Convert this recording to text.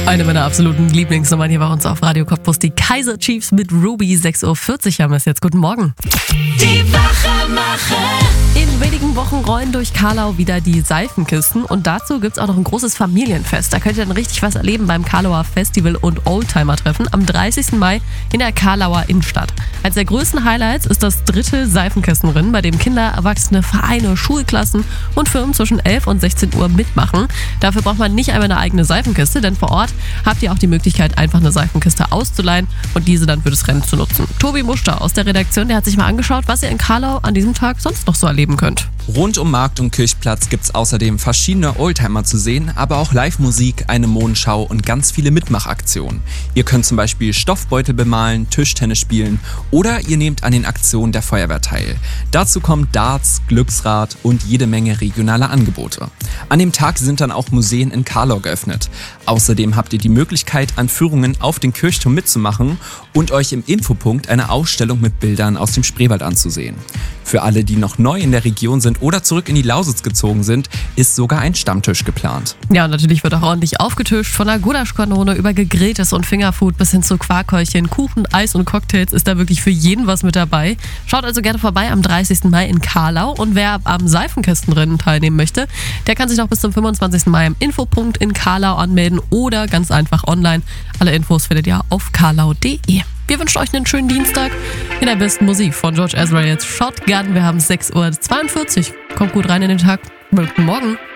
Eine meiner absoluten Lieblingsnummern hier bei uns auf Radio Cottbus, die Kaiser Chiefs mit Ruby. 6.40 Uhr haben wir es jetzt. Guten Morgen. Die Wachemacher. In wenigen Wochen rollen durch Karlau wieder die Seifenkisten und dazu gibt es auch noch ein großes Familienfest. Da könnt ihr dann richtig was erleben beim Karlauer Festival und Oldtimer-Treffen am 30. Mai in der Karlauer Innenstadt. Eines der größten Highlights ist das 3. Seifenkistenrennen, bei dem Kinder, Erwachsene, Vereine, Schulklassen und Firmen zwischen 11 und 16 Uhr mitmachen. Dafür braucht man nicht einmal eine eigene Seifenkiste, denn vor Ort habt ihr auch die Möglichkeit, einfach eine Seifenkiste auszuleihen und diese dann für das Rennen zu nutzen. Tobi Muster aus der Redaktion, der hat sich mal angeschaut, was ihr in Karlau an diesem Tag sonst noch so erleben könnt. Rund um Markt- und Kirchplatz gibt's außerdem verschiedene Oldtimer zu sehen, aber auch Live-Musik, eine Mondschau und ganz viele Mitmachaktionen. Ihr könnt zum Beispiel Stoffbeutel bemalen, Tischtennis spielen oder ihr nehmt an den Aktionen der Feuerwehr teil. Dazu kommt Darts, Glücksrad und jede Menge regionale Angebote. An dem Tag sind dann auch Museen in Karlau geöffnet. Außerdem habt ihr die Möglichkeit, an Führungen auf den Kirchturm mitzumachen und euch im Infopunkt eine Ausstellung mit Bildern aus dem Spreewald anzusehen. Für alle, die noch neu in der Region sind oder zurück in die Lausitz gezogen sind, ist sogar ein Stammtisch geplant. Ja, und natürlich wird auch ordentlich aufgetischt. Von der Gulaschkanone über Gegrilltes und Fingerfood bis hin zu Quarkhäulchen, Kuchen, Eis und Cocktails ist da wirklich für jeden was mit dabei. Schaut also gerne vorbei am 30. Mai in Karlau. Und wer am Seifenkistenrennen teilnehmen möchte, der kann sich noch bis zum 25. Mai im Infopunkt in Karlau anmelden oder ganz einfach online. Alle Infos findet ihr auf karlau.de. Wir wünschen euch einen schönen Dienstag in der besten Musik von George Ezra. Jetzt Shotgun. Wir haben 6.42 Uhr. Kommt gut rein in den Tag. Guten Morgen.